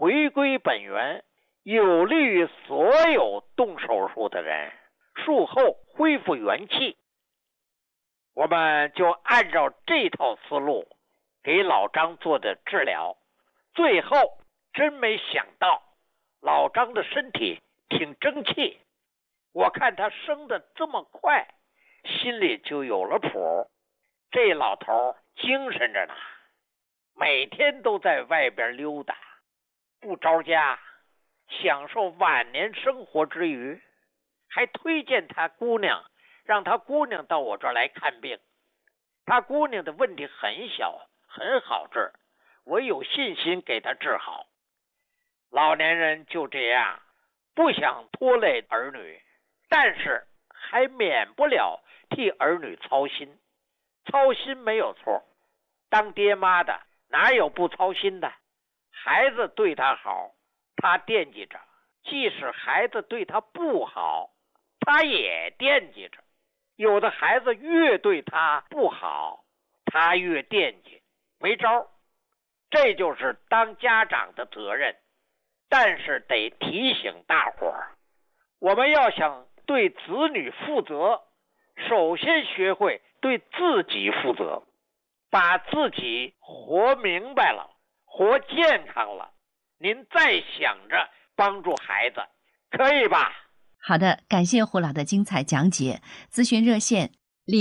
回归本源，有利于所有动手术的人术后恢复元气。我们就按照这套思路给老张做的治疗，最后真没想到老张的身体挺争气，我看他生得这么快，心里就有了谱。这老头精神着呢，每天都在外边溜达，不着家，享受晚年生活之余，还推荐他姑娘，让他姑娘到我这儿来看病。他姑娘的问题很小，很好治，我有信心给他治好。老年人就这样，不想拖累儿女，但是还免不了替儿女操心。操心没有错，当爹妈的哪有不操心的？孩子对他好，他惦记着，即使孩子对他不好，他也惦记着。有的孩子越对他不好，他越惦记，没招。这就是当家长的责任。但是得提醒大伙儿，我们要想对子女负责，首先学会对自己负责，把自己活明白了，活健康了，您再想着帮助孩子，可以吧？ 好的，感谢胡老的精彩讲解。咨询热线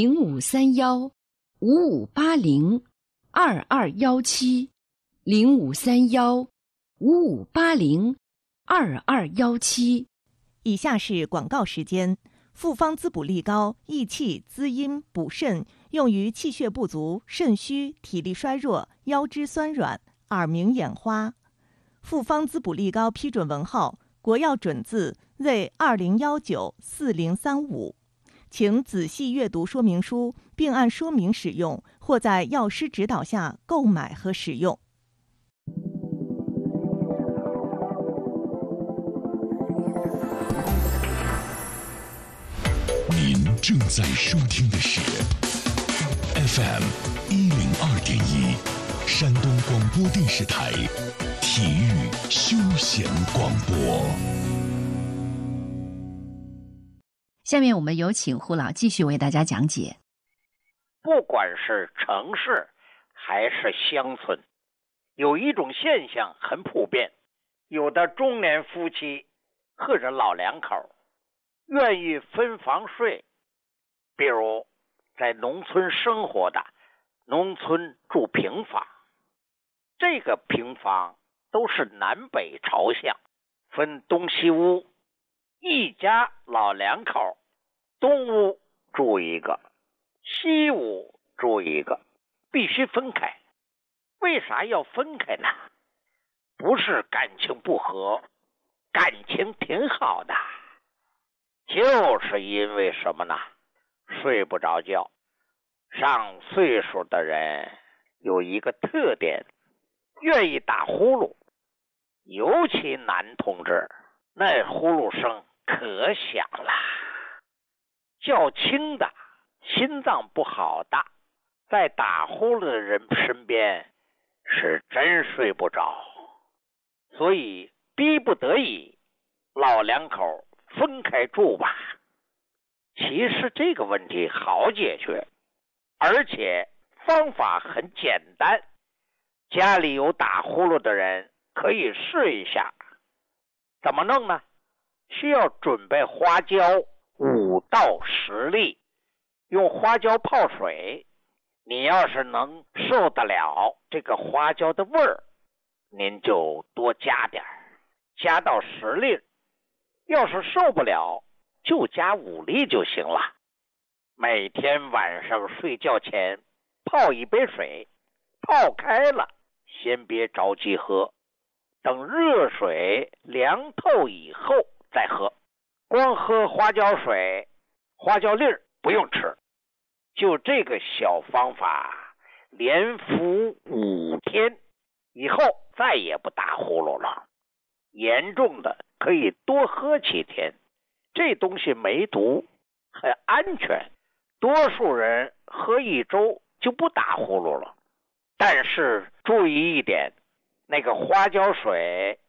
0531-5580，0531-5580-2217。以下是广告时间。复方滋补力高，益气滋阴补肾，用于气血不足、肾虚、体力衰弱、腰肢酸软、耳鸣眼花。复方滋补力高批准文号国药准字为20194035，请仔细阅读说明书，并按说明使用，或在药师指导下购买和使用。 您正在收听的是 FM 102.1山东广播电视台体育休闲广播。 下面我们有请胡老继续为大家讲解。 不管是城市还是乡村，有一种现象很普遍，有的中年夫妻或者老两口愿意分房睡，比如在农村生活的，农村住平房，这个平房都是南北朝向，分东西屋，一家老两口，东屋住一个，西屋住一个，必须分开。为啥要分开呢？不是感情不和，感情挺好的，就是因为什么呢？睡不着觉。上岁数的人有一个特点，愿意打呼噜，尤其男同志，那呼噜声可响了。较轻的，心脏不好的，在打呼噜的人身边是真睡不着。所以逼不得已，老两口分开住吧。其实这个问题好解决，而且方法很简单，家里有打呼噜的人可以试一下。怎么弄呢？需要准备花椒5到10粒，用花椒泡水。你要是能受得了这个花椒的味儿，您就多加点，加到10粒。要是受不了，就加5粒就行了。每天晚上睡觉前泡一杯水，泡开了先别着急喝，等热水凉透以后再喝。光喝花椒水，花椒粒儿不用吃。就这个小方法，连服5天以后再也不打呼噜了。严重的可以多喝几天，这东西没毒，很安全。多数人喝1周就不打呼噜了。但是注意一点，那个花椒水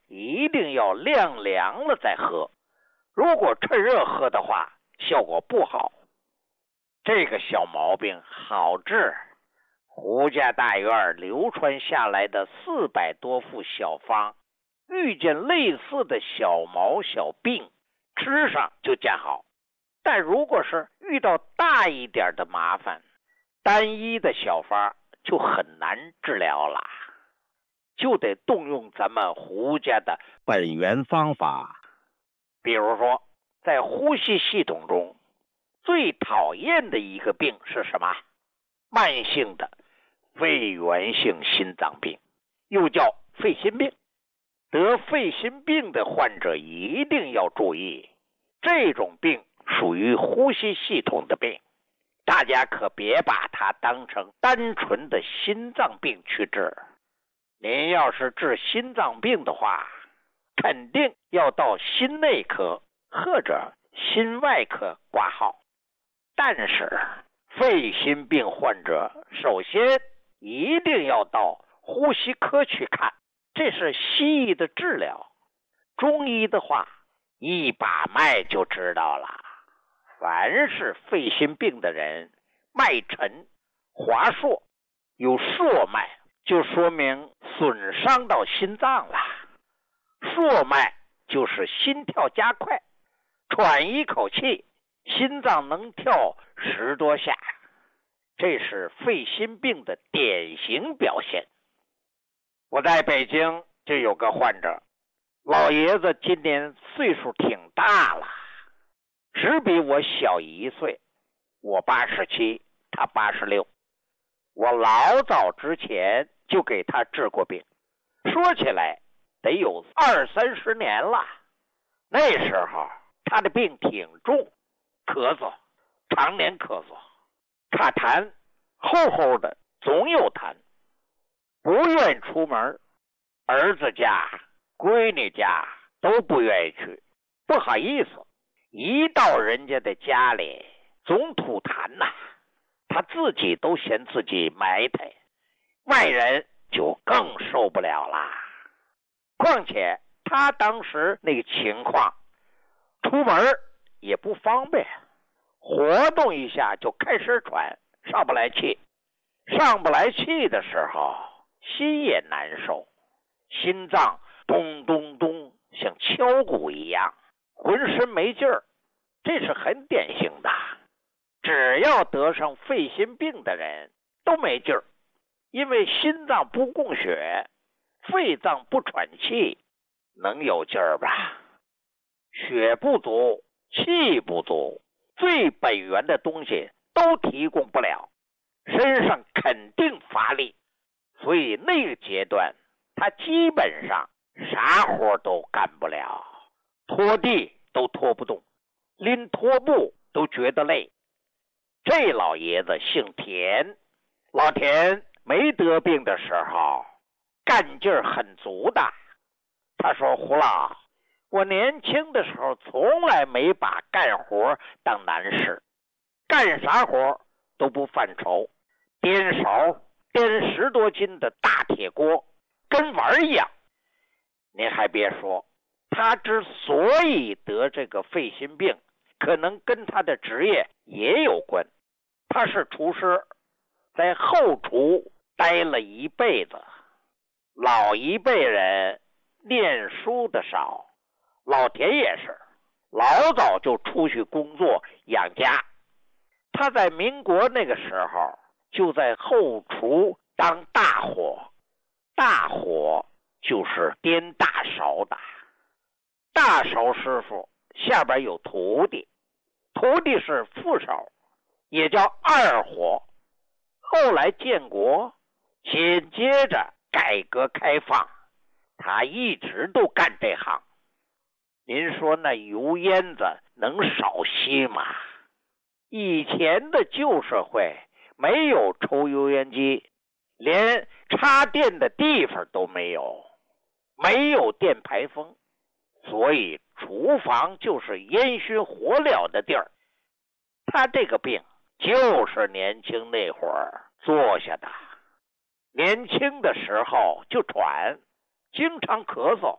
一定要晾凉了再喝，如果趁热喝的话，效果不好。这个小毛病好治，胡家大院流传下来的400多副小方，遇见类似的小毛小病，吃上就见好。但如果是遇到大一点的麻烦，单一的小方就很难治疗了，就得动用咱们胡家的本源方法。比如说，在呼吸系统中，最讨厌的一个病是什么？慢性的肺源性心脏病，又叫肺心病。得肺心病的患者一定要注意，这种病属于呼吸系统的病，大家可别把它当成单纯的心脏病去治。您要是治心脏病的话，肯定要到心内科或者心外科挂号。但是肺心病患者首先一定要到呼吸科去看，这是西医的治疗。中医的话，一把脉就知道了。凡是肺心病的人，脉沉、滑数、有硕脉，就说明损伤到心脏了。硕脉就是心跳加快，喘一口气，心脏能跳10多下，这是肺心病的典型表现。我在北京就有个患者，老爷子今年岁数挺大了，只比我小1岁，我87，他86。我老早之前就给他治过病，说起来得有20-30年了。那时候他的病挺重，咳嗽，常年咳嗽，卡痰，厚厚的，总有痰，不愿出门，儿子家、闺女家都不愿意去，不好意思，一到人家的家里总吐痰呐，他自己都嫌自己埋汰，外人就更受不了啦。况且他当时那个情况，出门也不方便，活动一下就开始喘，上不来气。上不来气的时候，心也难受，心脏咚咚咚像敲鼓一样，浑身没劲儿，这是很典型的。只要得上肺心病的人都没劲儿，因为心脏不供血，肺脏不喘气，能有劲儿吧？血不足，气不足，最本源的东西都提供不了，身上肯定乏力。所以那个阶段他基本上啥活都干不了，拖地都拖不动，拎拖布都觉得累。这老爷子姓田，老田没得病的时候干劲儿很足的。他说，胡老，我年轻的时候从来没把干活当难事，干啥活都不犯愁，颠勺颠10多斤的大铁锅跟玩一样。您还别说，他之所以得这个肺心病，可能跟他的职业也有关。他是厨师，在后厨待了一辈子。老一辈人念书的少，老田也是老早就出去工作养家。他在民国那个时候就在后厨当大火，大火就是颠大勺的。大勺师傅下边有徒弟，徒弟是副勺，也叫二火。后来建国，紧接着改革开放，他一直都干这行。您说那油烟子能少些吗？以前的旧社会没有抽油烟机，连插电的地方都没有，没有电排风，所以厨房就是烟熏火燎的地儿。他这个病就是年轻那会儿做下的，年轻的时候就喘，经常咳嗽，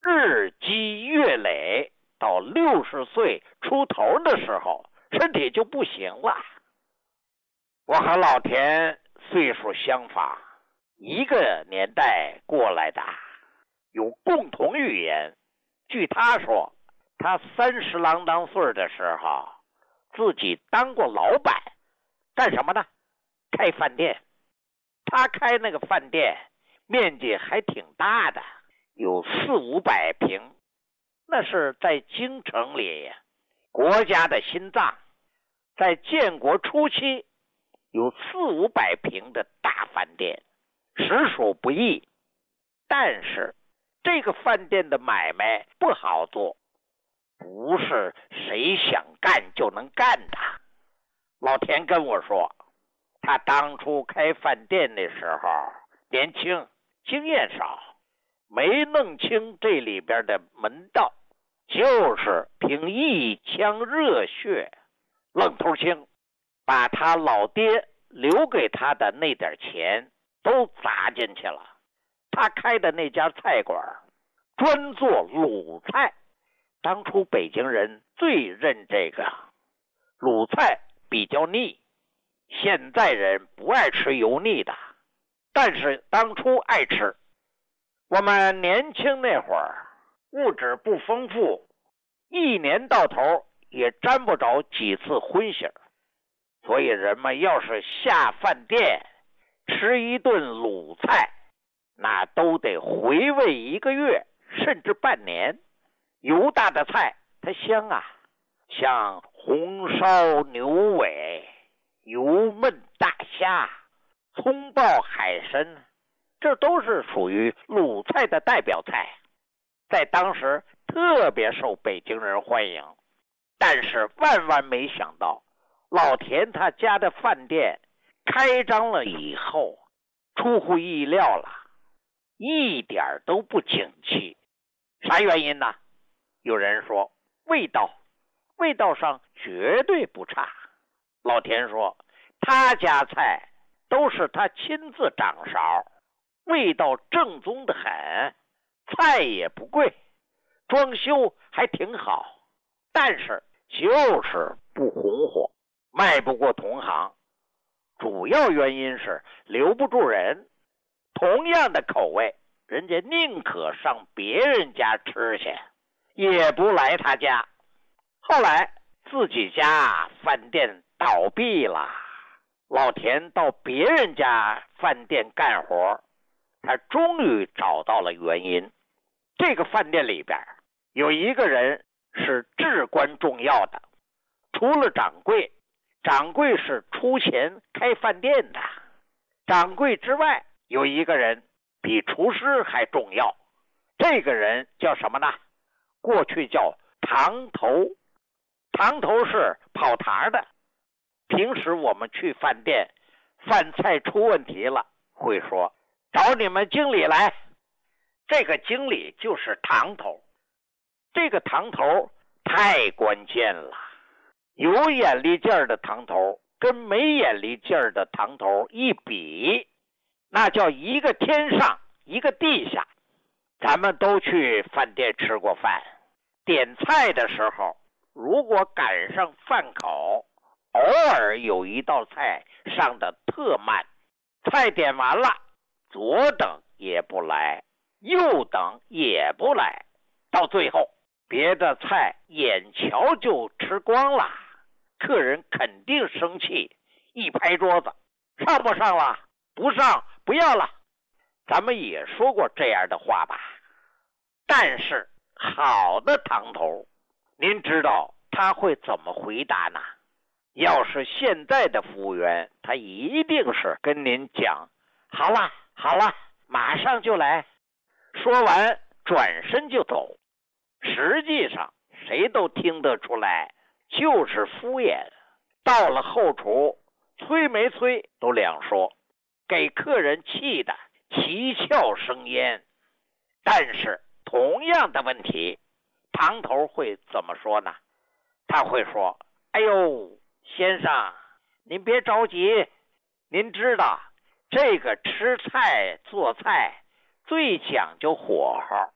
日积月累，到60岁出头的时候，身体就不行了。我和老田岁数相仿，一个年代过来的，有共同语言。据他说，他30郎当岁的时候，自己当过老板，干什么呢？开饭店。他开那个饭店面积还挺大的，有400-500平，那是在京城里，国家的心脏。在建国初期，有400-500平的大饭店，实属不易。但是这个饭店的买卖不好做，不是谁想干就能干的。老田跟我说，他当初开饭店的时候年轻，经验少，没弄清这里边的门道，就是凭一腔热血，愣头青把他老爹留给他的那点钱都砸进去了。他开的那家菜馆专做鲁菜，当初北京人最认这个鲁菜，比较腻，现在人不爱吃油腻的，但是当初爱吃。我们年轻那会儿物质不丰富，一年到头也沾不着几次荤腥，所以人们要是下饭店吃一顿鲁菜，那都得回味1个月甚至半年。油大的菜它香啊，像红烧牛尾、油焖大虾、葱爆海参，这都是属于鲁菜的代表菜，在当时特别受北京人欢迎。但是万万没想到，老田他家的饭店开张了以后，出乎意料了，一点都不景气。啥原因呢？有人说味道上绝对不差。老田说他家菜都是他亲自掌勺，味道正宗的很，菜也不贵，装修还挺好，但是就是不红火，卖不过同行。主要原因是留不住人，同样的口味，人家宁可上别人家吃去，也不来他家。后来自己家饭店倒闭了，老田到别人家饭店干活，他终于找到了原因。这个饭店里边有一个人是至关重要的，除了掌柜，掌柜是出钱开饭店的，掌柜之外有一个人比厨师还重要。这个人叫什么呢？过去叫堂头。堂头是跑堂的，平时我们去饭店，饭菜出问题了，会说找你们经理来。这个经理就是堂头。这个堂头太关键了，有眼力劲儿的堂头跟没眼力劲儿的堂头一比，那叫一个天上一个地下。咱们都去饭店吃过饭，点菜的时候如果赶上饭口，偶尔有一道菜上的特慢，菜点完了，左等也不来，右等也不来，到最后别的菜眼瞧就吃光了，客人肯定生气，一拍桌子，上不上了？不上，不要了。咱们也说过这样的话吧。但是好的堂头，您知道他会怎么回答呢？要是现在的服务员，他一定是跟您讲，好了好了，马上就来，说完转身就走。实际上谁都听得出来，就是敷衍。到了后厨，催没催都两说，给客人气的七窍生烟。但是同样的问题，堂头会怎么说呢？他会说，哎呦，先生，您别着急，您知道这个吃菜做菜最讲究火候，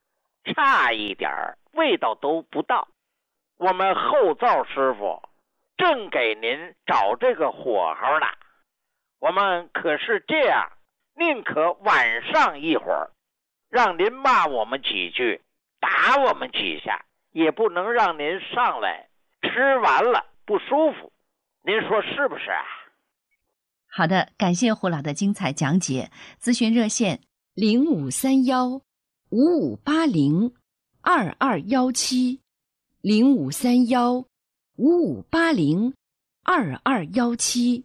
差一点味道都不到。我们后灶师傅正给您找这个火候呢。我们可是这样，宁可晚上一会儿，让您骂我们几句，打我们几下，也不能让您上来吃完了不舒服。您说是不是啊？ 好的，感谢胡老的精彩讲解。咨询热线 0531-5580，0531-5580-2217。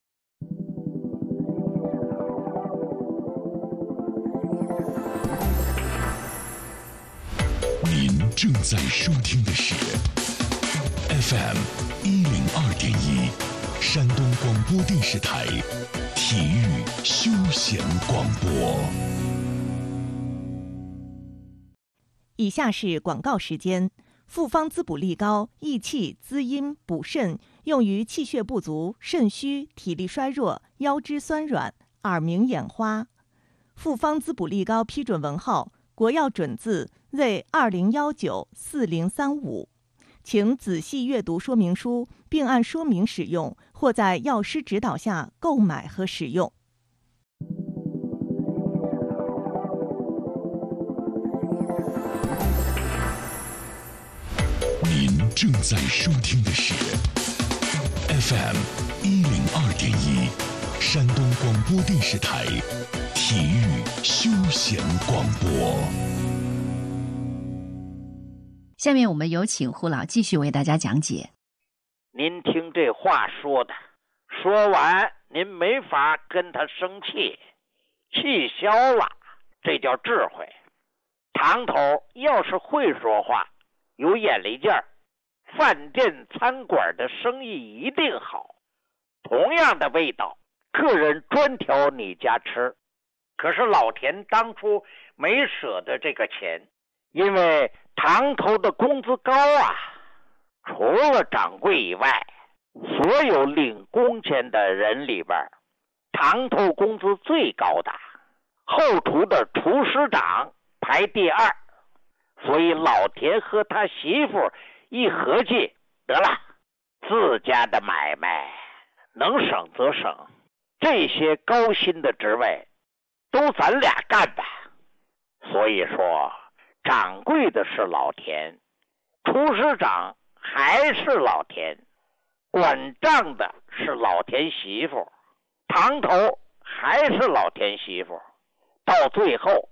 您正在收听的是 FM 102.1山东广播电视台体育休闲广播。 以下是广告时间。复方滋补力高，益气滋阴补肾，用于气血不足、肾虚、体力衰弱、腰肢酸软、耳鸣眼花。复方滋补力高批准文号：国药准字Z20194035，请仔细阅读说明书，并按说明使用，或在药师指导下购买和使用。 您正在收听的是 FM 102.1山东广播电视台体育休闲广播。 下面我们有请胡老继续为大家讲解。 您听这话说的，说完您没法跟他生气，气消了，这叫智慧。堂头要是会说话，有眼力劲儿，饭店餐馆的生意一定好。同样的味道，客人专挑你家吃。可是老田当初没舍得这个钱，因为堂头的工资高啊，除了掌柜以外，所有领工钱的人里边，堂头工资最高的，后厨的厨师长排第二。所以老田和他媳妇一合计，得了，自家的买卖能省则省，这些高薪的职位都咱俩干吧。所以说掌柜的是老田，厨师长还是老田，管账的是老田媳妇，堂头还是老田媳妇，到最后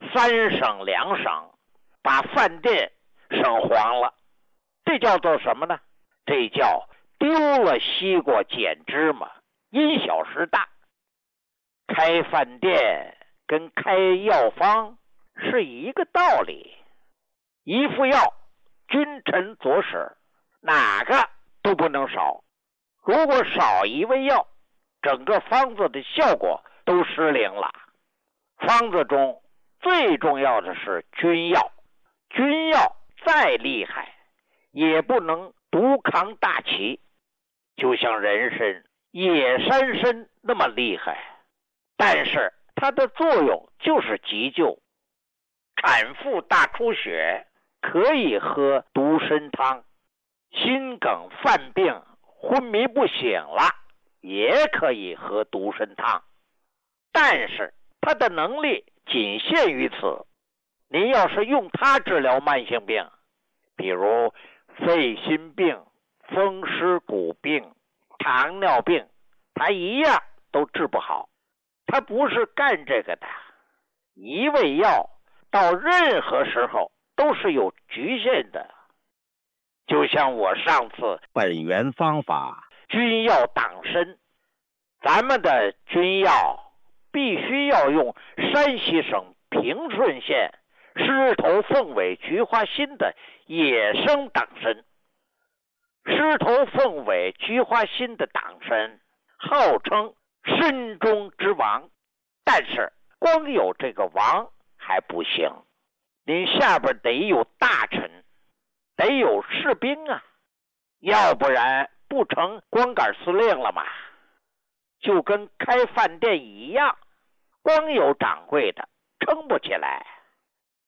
3省2省把饭店省黄了。这叫做什么呢？这叫丢了西瓜捡芝麻，因小失大。开饭店跟开药方是一个道理，一副药君臣佐使，哪个都不能少。如果少一味药，整个方子的效果都失灵了。方子中最重要的是君药，君药再厉害也不能独扛大旗，就像人参、野山参那么厉害，但是它的作用就是急救。产妇大出血可以喝独参汤，心梗犯病昏迷不醒了也可以喝独参汤，但是它的能力仅限于此。您要是用它治疗慢性病，比如肺心病、风湿骨病、糖尿病，它一样都治不好。它不是干这个的，一味药到任何时候都是有局限的。就像我上次本源方法君药党参，咱们的君药必须要用山西省平顺县狮头凤尾菊花心的野生党参。狮头凤尾菊花心的党参号称参中之王，但是光有这个王还不行，您下边得有大臣，得有士兵啊，要不然不成光杆司令了吗？就跟开饭店一样，光有掌柜的撑不起来，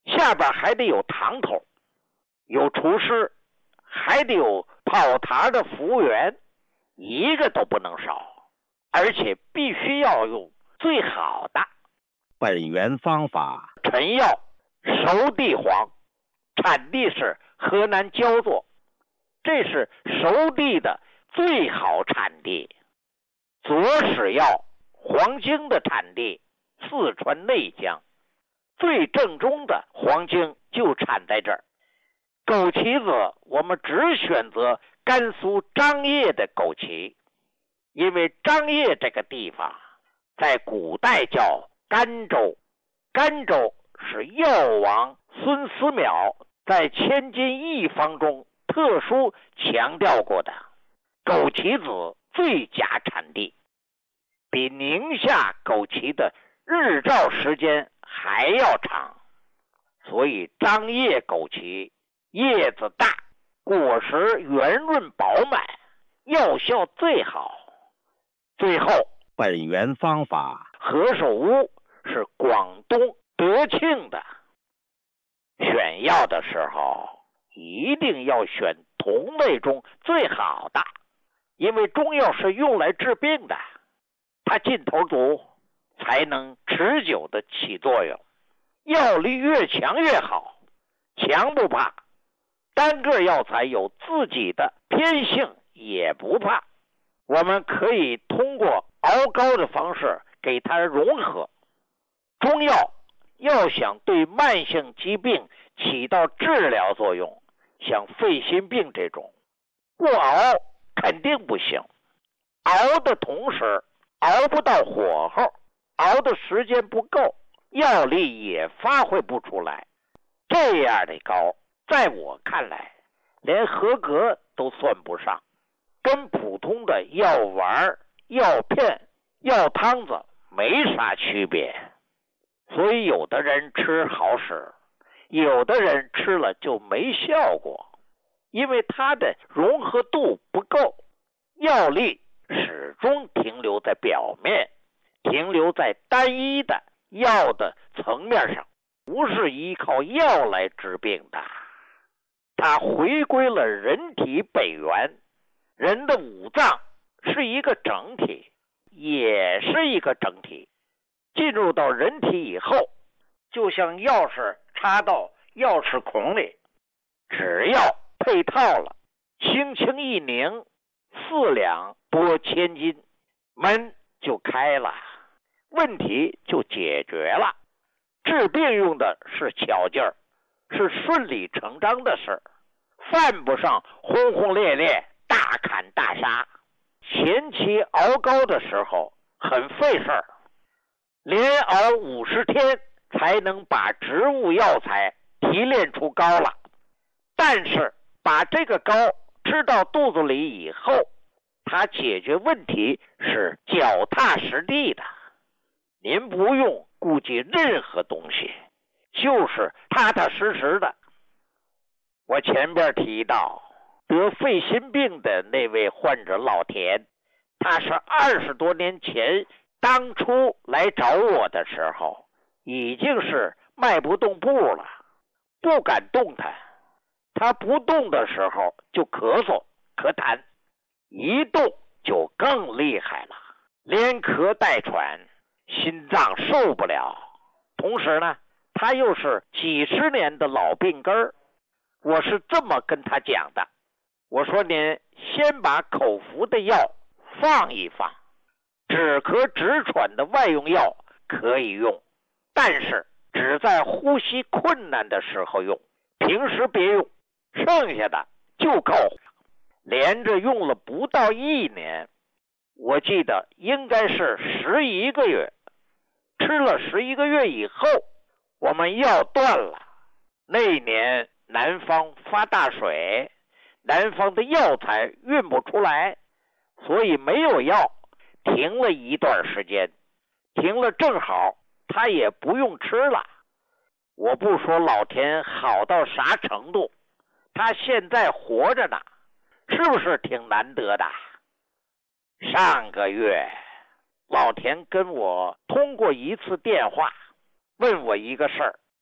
下边还得有堂头，有厨师，还得有跑堂的服务员，一个都不能少，而且必须要用最好的。 本源方法： 陈药熟地黄，产地是河南焦作，这是熟地的最好产地。左使药黄精的产地四川内江，最正宗的黄精就产在这儿。枸杞子我们只选择甘肃张掖的枸杞，因为张掖这个地方在古代叫甘州，甘州是药王孙思邈在千金一方中特殊强调过的枸杞子最佳产地，比宁夏枸杞的日照时间还要长，所以张掖枸杞叶子大，果实圆润饱满，药效最好。最后， 本源方法： 何首乌是广东德庆的。选药的时候一定要选同类中最好的，因为中药是用来治病的，它劲头足，才能持久的起作用。药力越强越好，强不怕，单个药材有自己的偏性也不怕。我们可以通过熬膏的方式给它融合。中药要想对慢性疾病起到治疗作用，像肺心病这种，不熬肯定不行。熬的同时熬不到火候，熬的时间不够，药力也发挥不出来。这样的膏在我看来连合格都算不上，跟普通的药丸、药片、药汤子没啥区别。所以有的人吃好使，有的人吃了就没效果，因为它的融合度不够，药力始终停留在表面，停留在单一的药的层面上，不是依靠药来治病的。它回归了人体本源，人的五脏是一个整体，也是一个整体。进入到人体以后，就像钥匙插到钥匙孔里，只要配套了，轻轻一拧，4两拨千斤，门就开了，问题就解决了。治病用的是巧劲儿，是顺理成章的事，犯不上轰轰烈烈大砍大杀。前期熬膏的时候很费事儿，连熬50天才能把植物药材提炼出膏了。但是把这个膏吃到肚子里以后，它解决问题是脚踏实地的，您不用顾及任何东西，就是踏踏实实的。我前边提到得肺心病的那位患者老田，他是20多年前当初来找我的时候，已经是迈不动步了，不敢动弹。他不动的时候就咳嗽咳痰，一动就更厉害了，连咳带喘，心脏受不了。同时呢，他又是几十年的老病根儿。我是这么跟他讲的，我说您先把口服的药放一放，止咳止喘的外用药可以用，但是只在呼吸困难的时候用，平时别用，剩下的就够。连着用了不到1年，我记得应该是11个月，吃了11个月以后，我们药断了。那一年南方发大水，南方的药材运不出来，所以没有药，停了一段时间，停了正好他也不用吃了。我不说老田好到啥程度，他现在活着呢，是不是挺难得的？上个月老田跟我通过一次电话，问我一个事儿，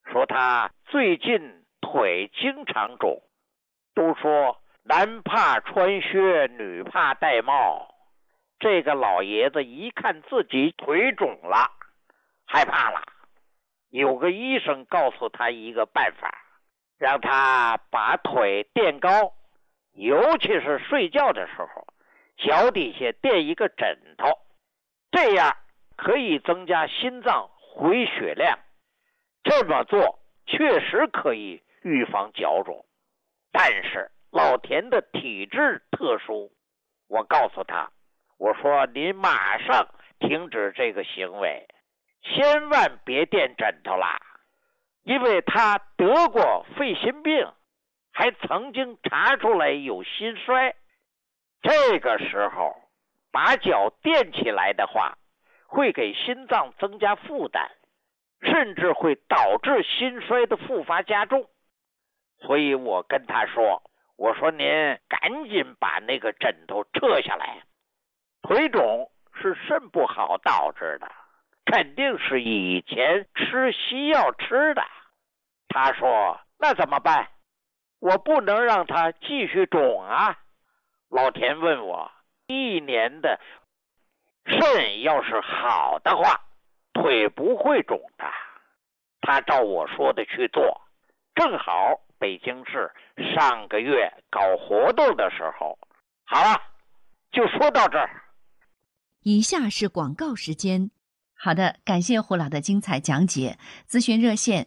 说他最近腿经常肿，都说男怕穿靴，女怕戴帽。这个老爷子一看自己腿肿了，害怕了。有个医生告诉他一个办法，让他把腿垫高，尤其是睡觉的时候，脚底下垫一个枕头，这样可以增加心脏回血量。这么做确实可以预防脚肿，但是老田的体质特殊，我告诉他，我说您马上停止这个行为，千万别垫枕头啦，因为他得过肺心病，还曾经查出来有心衰。这个时候把脚垫起来的话，会给心脏增加负担，甚至会导致心衰的复发加重。所以我跟他说，我说您赶紧把那个枕头撤下来。腿肿是肾不好导致的，肯定是以前吃西药吃的。他说那怎么办？我不能让他继续肿啊。老田问我，1年的肾要是好的话，腿不会肿的。他照我说的去做，正好北京市上个月搞活动的时候。好了，就说到这儿。 以下是广告时间。好的，感谢胡老的精彩讲解。咨询热线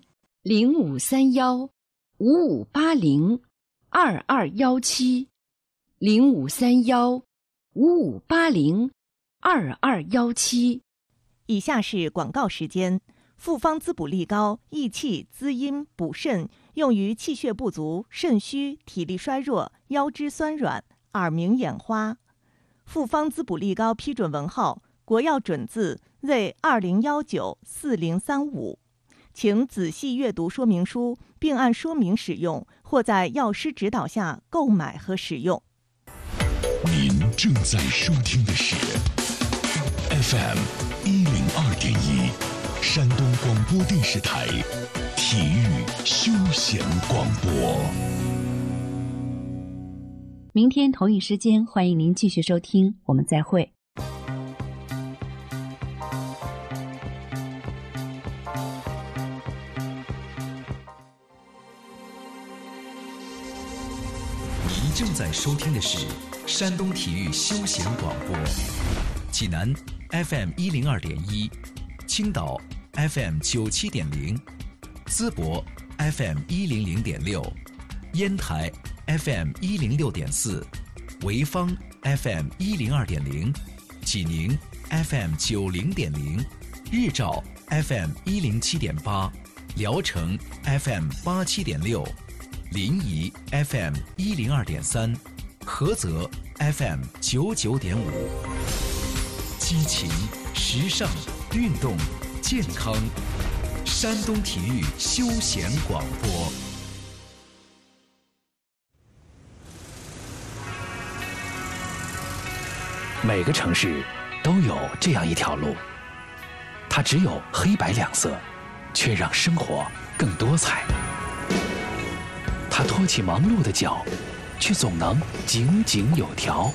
0531-5580-2217 0531-5580-2217。 以下是广告时间。复方滋补力高，益气滋阴补肾，用于气血不足、肾虚、体力衰弱、腰肢酸软、耳鸣眼花。复方滋补力高批准文号：国药准字 Z20194035，请仔细阅读说明书，并按说明使用，或在药师指导下购买和使用。 您正在收听的是 FM 102.1，山东广播电视台体育休闲广播。 明天同一时间，欢迎您继续收听，我们再会。 您正在收听的是山东体育休闲广播，济南 FM 102.1，青岛 FM 97.0，淄博 FM 100.6，烟台 FM 106.4，潍坊 FM 102.0，济宁 FM 90.0，日照 FM 107.8，聊城 FM 87.6，临沂 FM 102.3，菏泽 FM 99.5。激情、时尚、运动、健康，山东体育休闲广播。 每个城市都有这样一条路，它只有黑白两色，却让生活更多彩。它拖起忙碌的脚，却总能井井有条。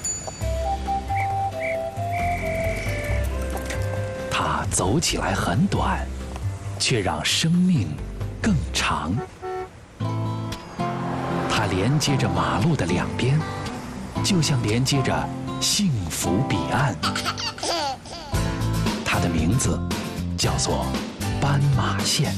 它走起来很短，却让生命更长。它连接着马路的两边，就像连接着幸福彼岸。它的名字叫做斑马线。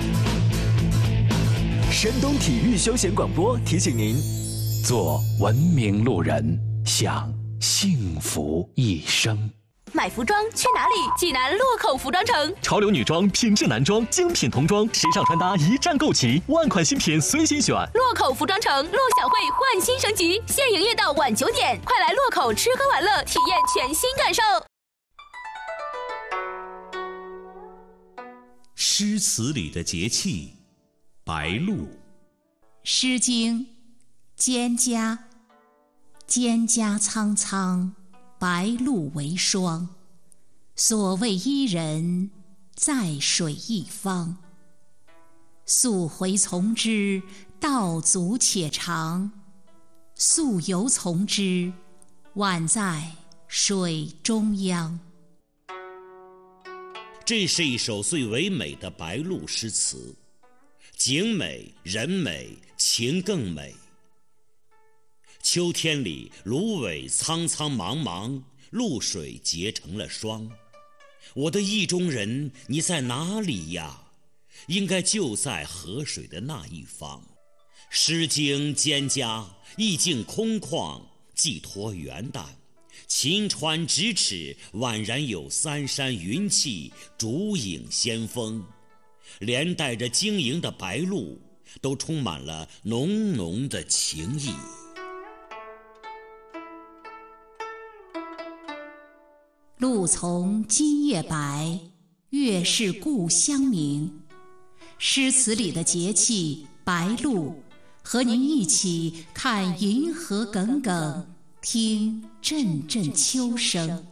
山东体育休闲广播提醒您： 做文明路人，享幸福一生。 买服装去哪里？济南洛口服装城， 潮流女装、品质男装、精品童装，时尚穿搭一站购齐，万款新品随心选。 洛口服装城陆小慧焕新升级，现营业到晚9点，快来洛口吃喝玩乐，体验全新感受。 诗词里的节气，白露。 诗经蒹葭，蒹葭苍苍，白露为霜。所谓伊人，在水一方。 溯洄从之，道阻且长；溯游从之，宛在水中央。 这是一首最唯美的白鹭诗词，景美、人美、情更美。秋天里，芦苇苍苍茫茫，露水结成了霜。我的意中人，你在哪里呀？应该就在河水的那一方。诗经蒹葭，意境空旷，寄托元旦。秦川咫尺，宛然有三山云气，竹影先锋。连带着晶莹的白鹭，都充满了浓浓的情意。 露从今夜白，月是故乡明。诗词里的节气白露，和您一起看银河耿耿，听阵阵秋声。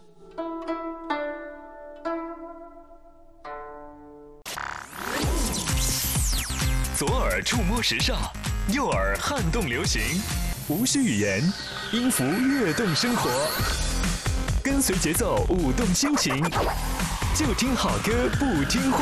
左耳触摸时尚，右耳撼动流行，无需语言，音符跃动生活，跟随节奏舞动心情，就听好歌不听话。